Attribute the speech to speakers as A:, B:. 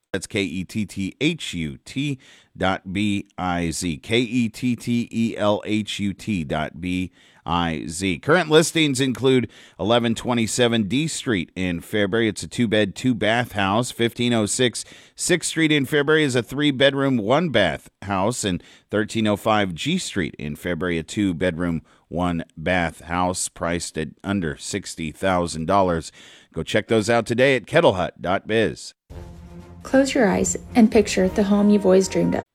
A: That's KETTHUT.BIZ. KETTELHUT.BIZ. Current listings include 1127 D Street in Fairbury. It's a 2-bed, 2-bath house. 1506 6th Street in Fairbury is a 3-bedroom, 1-bath house. And 1305 G Street in Fairbury, a 2-bedroom, 1-bath house priced at under $60,000. Go check those out today at kettlehut.biz.
B: Close your eyes and picture the home you've always dreamed of.